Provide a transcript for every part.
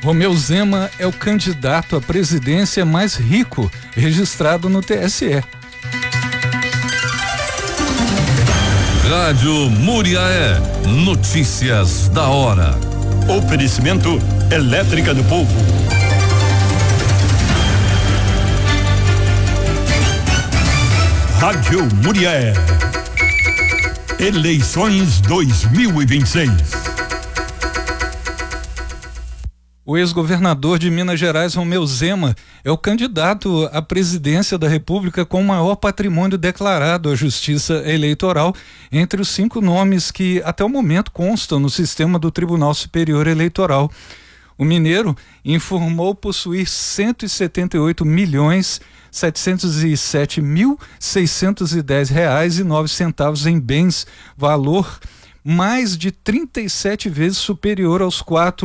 Romeu Zema é o candidato à presidência mais rico registrado no TSE. Rádio Muriaé, notícias da hora. Oferecimento Elétrica do Povo. Rádio Muriaé. Eleições 2026. O ex-governador de Minas Gerais, Romeu Zema, é o candidato à presidência da República com o maior patrimônio declarado à Justiça Eleitoral entre os 5 nomes que até o momento constam no sistema do Tribunal Superior Eleitoral. O mineiro informou possuir R$178.707.610,09 em bens, valor mais de 37 vezes superior aos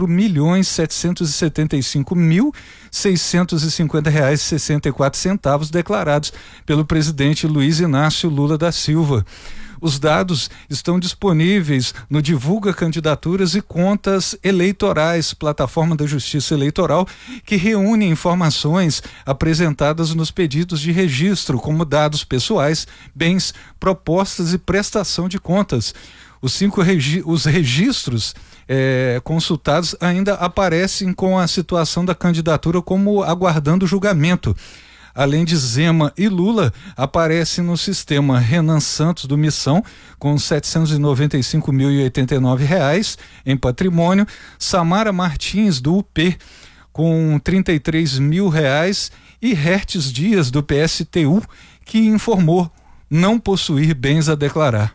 R$4.775.650,64 declarados pelo presidente Luiz Inácio Lula da Silva. Os dados estão disponíveis no Divulga Candidaturas e Contas Eleitorais, plataforma da Justiça Eleitoral, que reúne informações apresentadas nos pedidos de registro, como dados pessoais, bens, propostas e prestação de contas. Os registros consultados ainda aparecem com a situação da candidatura como aguardando julgamento. Além de Zema e Lula, aparece no sistema Renan Santos do Missão, com R$795.089 em patrimônio, Samara Martins do UP, com R$33.000 e Hertes Dias do PSTU, que informou não possuir bens a declarar.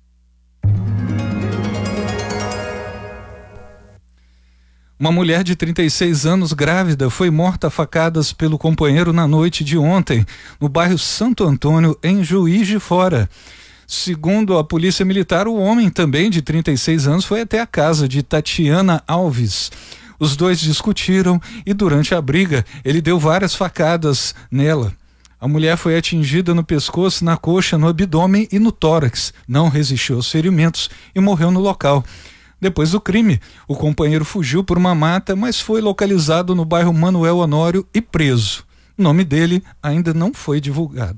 Uma mulher de 36 anos grávida foi morta a facadas pelo companheiro na noite de ontem, no bairro Santo Antônio, em Juiz de Fora. Segundo a Polícia Militar, o homem, também de 36 anos, foi até a casa de Tatiana Alves. Os dois discutiram e, durante a briga, ele deu várias facadas nela. A mulher foi atingida no pescoço, na coxa, no abdômen e no tórax. Não resistiu aos ferimentos e morreu no local. Depois do crime, o companheiro fugiu por uma mata, mas foi localizado no bairro Manuel Honório e preso. O nome dele ainda não foi divulgado.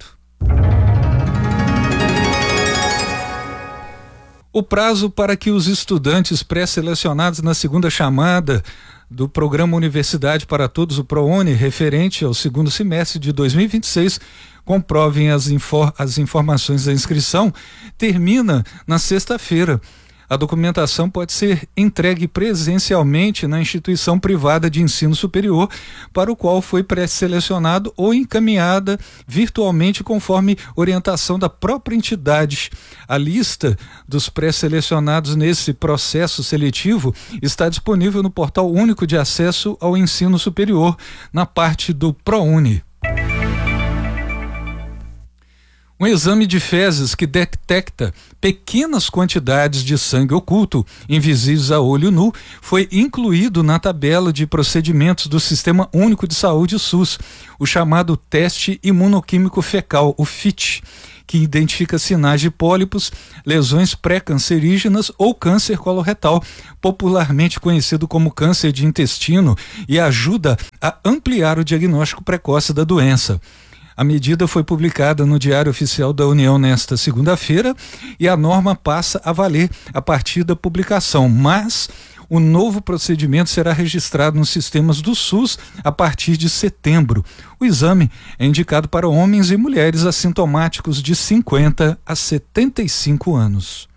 O prazo para que os estudantes pré-selecionados na segunda chamada do Programa Universidade para Todos, o ProUni, referente ao segundo semestre de 2026, comprovem as informações da inscrição, termina na sexta-feira. A documentação pode ser entregue presencialmente na instituição privada de ensino superior para o qual foi pré-selecionado ou encaminhada virtualmente conforme orientação da própria entidade. A lista dos pré-selecionados nesse processo seletivo está disponível no Portal Único de Acesso ao Ensino Superior, na parte do ProUni. Um exame de fezes que detecta pequenas quantidades de sangue oculto, invisíveis a olho nu, foi incluído na tabela de procedimentos do Sistema Único de Saúde SUS, o chamado Teste Imunoquímico Fecal, o FIT, que identifica sinais de pólipos, lesões pré-cancerígenas ou câncer coloretal, popularmente conhecido como câncer de intestino, e ajuda a ampliar o diagnóstico precoce da doença. A medida foi publicada no Diário Oficial da União nesta segunda-feira e a norma passa a valer a partir da publicação, mas o novo procedimento será registrado nos sistemas do SUS a partir de setembro. O exame é indicado para homens e mulheres assintomáticos de 50 a 75 anos.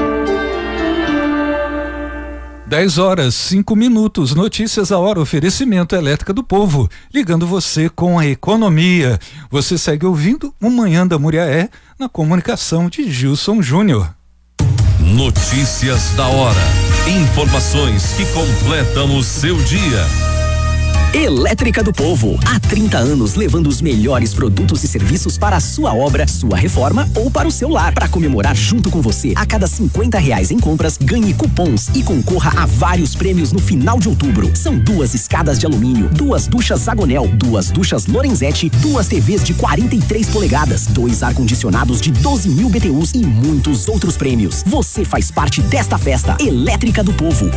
10h05, notícias da hora, oferecimento Elétrica do Povo, ligando você com a economia. Você segue ouvindo o Manhã da Muriaé na comunicação de Gilson Júnior. Notícias da hora, informações que completam o seu dia. Elétrica do Povo, há 30 anos levando os melhores produtos e serviços para a sua obra, sua reforma ou para o seu lar. Para comemorar junto com você, a cada R$50 em compras, ganhe cupons e concorra a vários prêmios no final de outubro. São 2 escadas de alumínio, 2 duchas Zagonel, 2 duchas Lorenzetti, 2 TVs de 43 polegadas, 2 ar-condicionados de 12.000 BTUs e muitos outros prêmios. Você faz parte desta festa. Elétrica do Povo,